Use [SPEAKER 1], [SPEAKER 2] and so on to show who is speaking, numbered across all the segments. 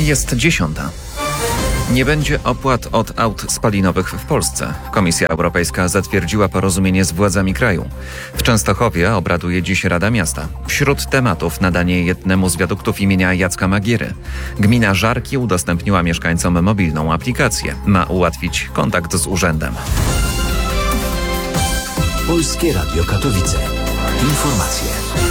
[SPEAKER 1] Jest 10. Nie będzie opłat od aut spalinowych w Polsce. Komisja Europejska zatwierdziła porozumienie z władzami kraju. W Częstochowie obraduje dziś Rada Miasta. Wśród tematów nadanie jednemu z wiaduktów imienia Jacka Magiery. Gmina Żarki udostępniła mieszkańcom mobilną aplikację. Ma ułatwić kontakt z urzędem.
[SPEAKER 2] Polskie Radio Katowice. Informacje.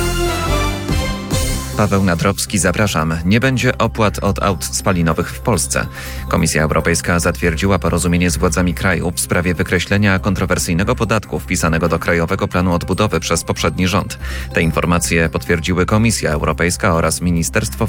[SPEAKER 1] Paweł Nadrobski, zapraszam. Nie będzie opłat od aut spalinowych w Polsce. Komisja Europejska zatwierdziła porozumienie z władzami kraju w sprawie wykreślenia kontrowersyjnego podatku wpisanego do Krajowego Planu Odbudowy przez poprzedni rząd. Te informacje potwierdziły Komisja Europejska oraz Ministerstwo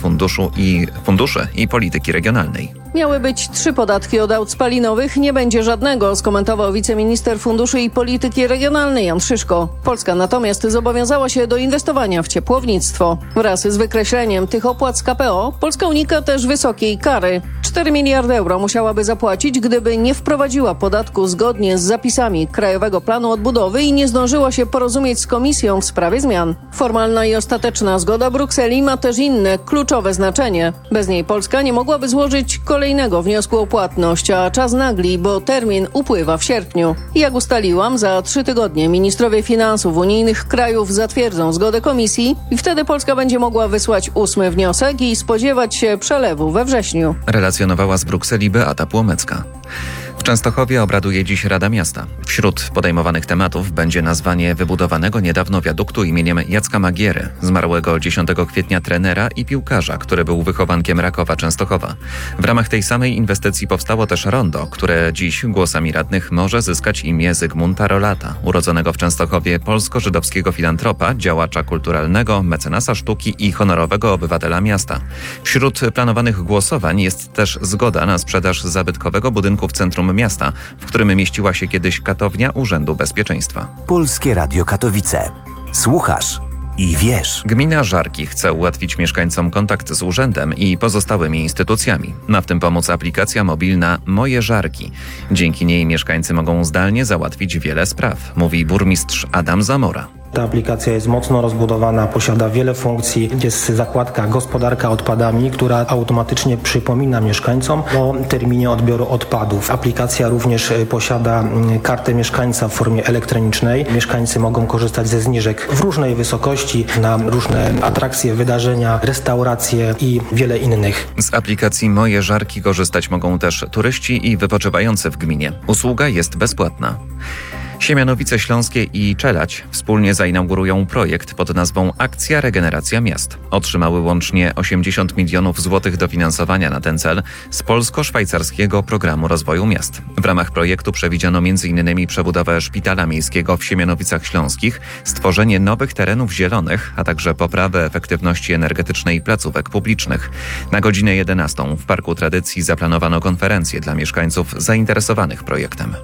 [SPEAKER 1] Funduszy i Polityki Regionalnej.
[SPEAKER 3] Miały być 3 podatki od aut spalinowych, nie będzie żadnego, skomentował wiceminister Funduszy i Polityki Regionalnej Jan Szyszko. Polska natomiast zobowiązała się do inwestowania w ciepłownictwo. Wraz z wykreśleniem tych opłat z KPO Polska unika też wysokiej kary. 4 miliardy euro musiałaby zapłacić, gdyby nie wprowadziła podatku zgodnie z zapisami Krajowego Planu Odbudowy i nie zdążyła się porozumieć z Komisją w sprawie zmian. Formalna i ostateczna zgoda Brukseli ma też inne, kluczowe znaczenie. Bez niej Polska nie mogłaby złożyć kolejnego wniosku o płatność, a czas nagli, bo termin upływa w sierpniu. Jak ustaliłam, za 3 tygodnie ministrowie finansów unijnych krajów zatwierdzą zgodę Komisji i wtedy Polska będzie mogła wysłać 8. wniosek i spodziewać się przelewu we wrześniu.
[SPEAKER 1] Relacjonowała z Brukseli Beata Płomecka. W Częstochowie obraduje dziś Rada Miasta. Wśród podejmowanych tematów będzie nazwanie wybudowanego niedawno wiaduktu imieniem Jacka Magiery, zmarłego 10 kwietnia trenera i piłkarza, który był wychowankiem Rakowa Częstochowa. W ramach tej samej inwestycji powstało też rondo, które dziś głosami radnych może zyskać imię Zygmunta Rolata, urodzonego w Częstochowie polsko-żydowskiego filantropa, działacza kulturalnego, mecenasa sztuki i honorowego obywatela miasta. Wśród planowanych głosowań jest też zgoda na sprzedaż zabytkowego budynku w centrum miasta, w którym mieściła się kiedyś katownia Urzędu Bezpieczeństwa.
[SPEAKER 2] Polskie Radio Katowice. Słuchasz i wiesz.
[SPEAKER 1] Gmina Żarki chce ułatwić mieszkańcom kontakt z urzędem i pozostałymi instytucjami. Ma w tym pomóc aplikacja mobilna Moje Żarki. Dzięki niej mieszkańcy mogą zdalnie załatwić wiele spraw, mówi burmistrz Adam Zamora.
[SPEAKER 4] Ta aplikacja jest mocno rozbudowana, posiada wiele funkcji. Jest zakładka Gospodarka odpadami, która automatycznie przypomina mieszkańcom o terminie odbioru odpadów. Aplikacja również posiada kartę mieszkańca w formie elektronicznej. Mieszkańcy mogą korzystać ze zniżek w różnej wysokości na różne atrakcje, wydarzenia, restauracje i wiele innych.
[SPEAKER 1] Z aplikacji Moje Żarki korzystać mogą też turyści i wypoczywający w gminie. Usługa jest bezpłatna. Siemianowice Śląskie i Czelać wspólnie zainaugurują projekt pod nazwą Akcja Regeneracja Miast. Otrzymały łącznie 80 milionów złotych dofinansowania na ten cel z polsko-szwajcarskiego programu rozwoju miast. W ramach projektu przewidziano m.in. przebudowę szpitala miejskiego w Siemianowicach Śląskich, stworzenie nowych terenów zielonych, a także poprawę efektywności energetycznej placówek publicznych. Na godzinę 11 w Parku Tradycji zaplanowano konferencję dla mieszkańców zainteresowanych projektem.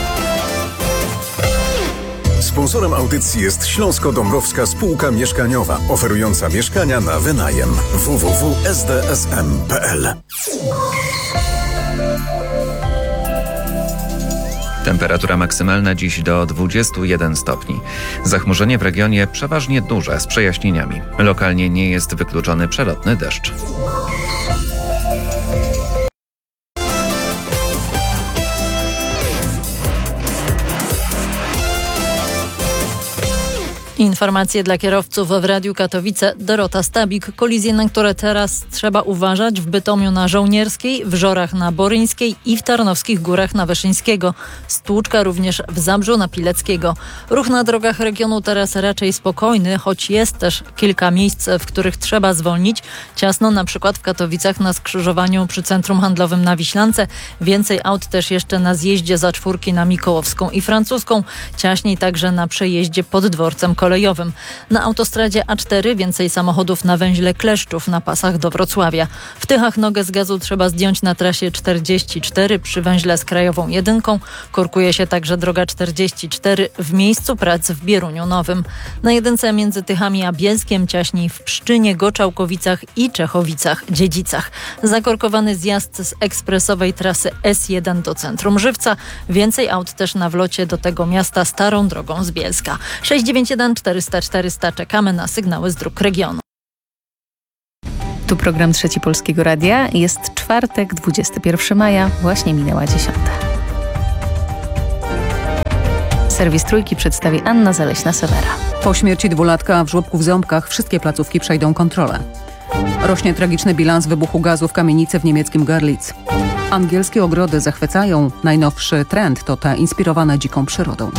[SPEAKER 5] Sponsorem audycji jest Śląsko-Dąbrowska Spółka Mieszkaniowa, oferująca mieszkania na wynajem. www.sdsm.pl.
[SPEAKER 1] Temperatura maksymalna dziś do 21 stopni. Zachmurzenie w regionie przeważnie duże z przejaśnieniami. Lokalnie nie jest wykluczony przelotny deszcz.
[SPEAKER 6] Informacje dla kierowców w Radiu Katowice. Dorota Stabik. Kolizje, na które teraz trzeba uważać w Bytomiu na Żołnierskiej, w Żorach na Boryńskiej i w Tarnowskich Górach na Wyszyńskiego. Stłuczka również w Zabrzu na Pileckiego. Ruch na drogach regionu teraz raczej spokojny, choć jest też kilka miejsc, w których trzeba zwolnić. Ciasno na przykład w Katowicach na skrzyżowaniu przy Centrum Handlowym na Wiślance. Więcej aut też jeszcze na zjeździe za Czwórki na Mikołowską i Francuską. Ciaśniej także na przejeździe pod dworcem kolejowym. Na autostradzie A4 więcej samochodów na węźle Kleszczów na pasach do Wrocławia. W Tychach nogę z gazu trzeba zdjąć na trasie 44 przy węźle z Krajową 1. Korkuje się także droga 44 w miejscu prac w Bieruniu Nowym. Na 1 między Tychami a Bielskiem ciaśniej w Pszczynie, Goczałkowicach i Czechowicach-Dziedzicach. Zakorkowany zjazd z ekspresowej trasy S1 do centrum Żywca. Więcej aut też na wlocie do tego miasta starą drogą z Bielska. 691 400 400. Czekamy na sygnały z dróg regionu.
[SPEAKER 7] Tu program Trzeci Polskiego Radia. Jest czwartek, 21 maja, właśnie minęła 10. Serwis Trójki przedstawi Anna Zaleśna-Sewera.
[SPEAKER 8] Po śmierci dwulatka w żłobku w Ząbkach wszystkie placówki przejdą kontrolę. Rośnie tragiczny bilans wybuchu gazu w kamienicy w niemieckim Görlitz. Angielskie ogrody zachwycają. Najnowszy trend to te inspirowane dziką przyrodą.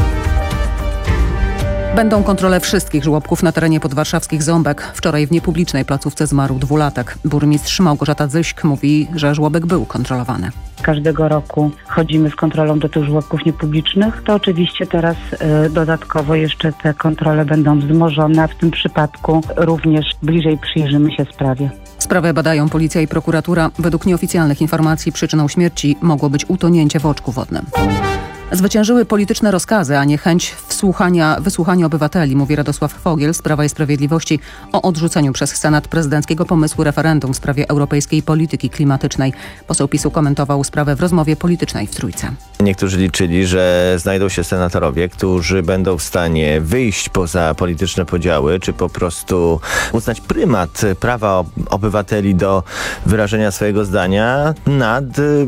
[SPEAKER 8] Będą kontrole wszystkich żłobków na terenie podwarszawskich Ząbek. Wczoraj w niepublicznej placówce zmarł dwulatek. Burmistrz Małgorzata Zyśk mówi, że żłobek był kontrolowany.
[SPEAKER 9] Każdego roku chodzimy z kontrolą do tych żłobków niepublicznych. To oczywiście teraz dodatkowo jeszcze te kontrole będą wzmożone, a w tym przypadku również bliżej przyjrzymy się sprawie.
[SPEAKER 8] Sprawę badają policja i prokuratura. Według nieoficjalnych informacji przyczyną śmierci mogło być utonięcie w oczku wodnym. Zwyciężyły polityczne rozkazy, a nie chęć wysłuchania obywateli, mówi Radosław Fogiel z Prawa i Sprawiedliwości o odrzuceniu przez Senat prezydenckiego pomysłu referendum w sprawie europejskiej polityki klimatycznej. Poseł PiS-u komentował sprawę w rozmowie politycznej w Trójce.
[SPEAKER 10] Niektórzy liczyli, że znajdą się senatorowie, którzy będą w stanie wyjść poza polityczne podziały, czy po prostu uznać prymat prawa obywateli do wyrażenia swojego zdania nad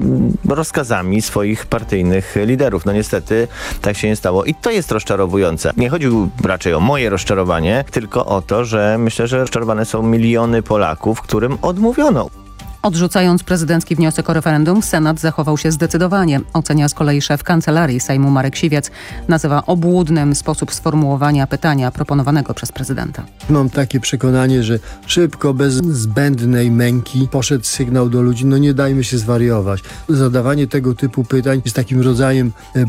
[SPEAKER 10] rozkazami swoich partyjnych liderów. No niestety tak się nie stało i to jest rozczarowujące. Nie chodzi raczej o moje rozczarowanie, tylko o to, że myślę, że rozczarowane są miliony Polaków, którym odmówiono.
[SPEAKER 8] Odrzucając prezydencki wniosek o referendum, Senat zachował się zdecydowanie. Ocenia z kolei szef Kancelarii Sejmu Marek Siwiec. Nazywa obłudnym sposób sformułowania pytania proponowanego przez prezydenta.
[SPEAKER 11] Mam takie przekonanie, że szybko, bez zbędnej męki poszedł sygnał do ludzi, no nie dajmy się zwariować. Zadawanie tego typu pytań jest takim rodzajem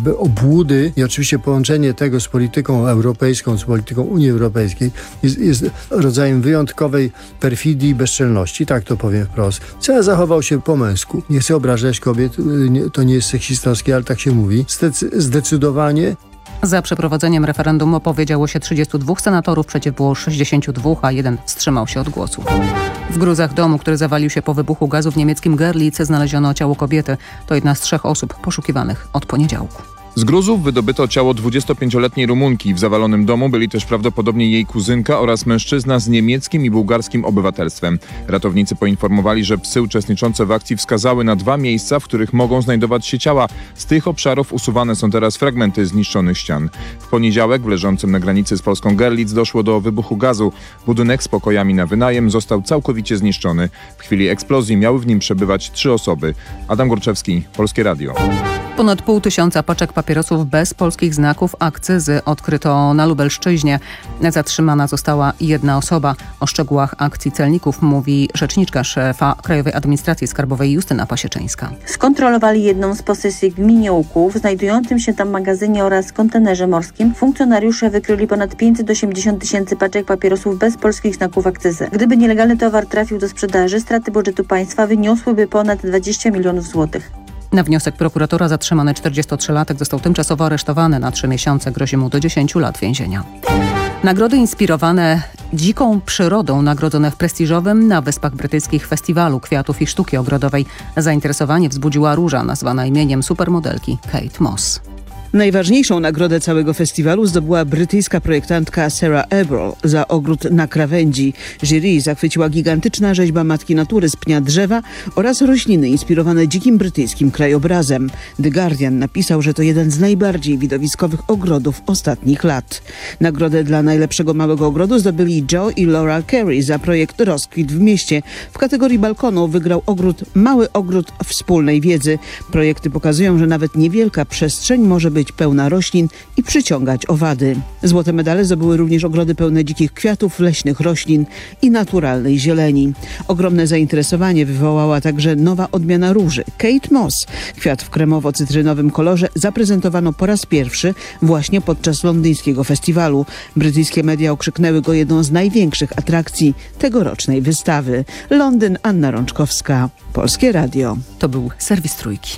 [SPEAKER 11] obłudy i oczywiście połączenie tego z polityką europejską, z polityką Unii Europejskiej jest rodzajem wyjątkowej perfidii i bezczelności, tak to powiem wprost. Cel zachował się po męsku. Nie chcę obrażać kobiet, to nie jest seksistowskie, ale tak się mówi. Zdecydowanie.
[SPEAKER 8] Za przeprowadzeniem referendum opowiedziało się 32 senatorów, przeciw było 62, a jeden wstrzymał się od głosu. W gruzach domu, który zawalił się po wybuchu gazu w niemieckim Görlitz, znaleziono ciało kobiety. To jedna z 3 osób poszukiwanych od poniedziałku.
[SPEAKER 12] Z gruzów wydobyto ciało 25-letniej Rumunki. W zawalonym domu byli też prawdopodobnie jej kuzynka oraz mężczyzna z niemieckim i bułgarskim obywatelstwem. Ratownicy poinformowali, że psy uczestniczące w akcji wskazały na 2 miejsca, w których mogą znajdować się ciała. Z tych obszarów usuwane są teraz fragmenty zniszczonych ścian. W poniedziałek w leżącym na granicy z Polską Görlitz doszło do wybuchu gazu. Budynek z pokojami na wynajem został całkowicie zniszczony. W chwili eksplozji miały w nim przebywać 3 osoby. Adam Górczewski, Polskie Radio.
[SPEAKER 8] Ponad 500 paczek papierosów bez polskich znaków akcyzy odkryto na Lubelszczyźnie. Zatrzymana została 1 osoba. O szczegółach akcji celników mówi rzeczniczka szefa Krajowej Administracji Skarbowej Justyna Pasieczyńska.
[SPEAKER 13] Skontrolowali jedną z posesji w gminie Łuków, znajdującym się tam magazynie oraz kontenerze morskim. Funkcjonariusze wykryli ponad 580 tysięcy paczek papierosów bez polskich znaków akcyzy. Gdyby nielegalny towar trafił do sprzedaży, straty budżetu państwa wyniosłyby ponad 20 milionów złotych.
[SPEAKER 8] Na wniosek prokuratora zatrzymany 43-latek został tymczasowo aresztowany na 3 miesiące. Grozi mu do 10 lat więzienia. Nagrody inspirowane dziką przyrodą, nagrodzone w prestiżowym na Wyspach Brytyjskich Festiwalu Kwiatów i Sztuki Ogrodowej. Zainteresowanie wzbudziła róża nazwana imieniem supermodelki Kate Moss.
[SPEAKER 14] Najważniejszą nagrodę całego festiwalu zdobyła brytyjska projektantka Sarah Eberl za ogród na krawędzi. Jury zachwyciła gigantyczna rzeźba matki natury z pnia drzewa oraz rośliny inspirowane dzikim brytyjskim krajobrazem. The Guardian napisał, że to jeden z najbardziej widowiskowych ogrodów ostatnich lat. Nagrodę dla najlepszego małego ogrodu zdobyli Joe i Laura Carey za projekt Rozkwit w mieście. W kategorii balkonu wygrał Mały ogród wspólnej wiedzy. Projekty pokazują, że nawet niewielka przestrzeń może być pełna roślin i przyciągać owady. Złote medale zdobyły również ogrody pełne dzikich kwiatów, leśnych roślin i naturalnej zieleni. Ogromne zainteresowanie wywołała także nowa odmiana róży, Kate Moss. Kwiat w kremowo-cytrynowym kolorze zaprezentowano po raz pierwszy właśnie podczas londyńskiego festiwalu. Brytyjskie media okrzyknęły go jedną z największych atrakcji tegorocznej wystawy. Londyn, Anna Rączkowska, Polskie Radio.
[SPEAKER 8] To był serwis Trójki.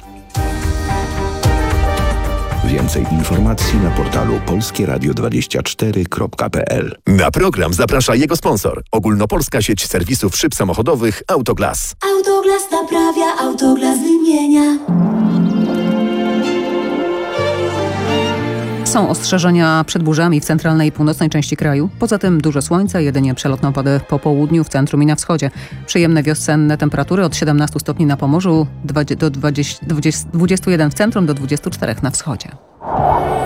[SPEAKER 15] Więcej informacji na portalu polskieradio24.pl.
[SPEAKER 16] Na program zaprasza jego sponsor. Ogólnopolska sieć serwisów szyb samochodowych Autoglas.
[SPEAKER 17] Autoglas naprawia, Autoglas wymienia.
[SPEAKER 8] Są ostrzeżenia przed burzami w centralnej i północnej części kraju. Poza tym dużo słońca, jedynie przelotne opady po południu, w centrum i na wschodzie. Przyjemne wiosenne temperatury od 17 stopni na Pomorzu do 21 w centrum, do 24 na wschodzie.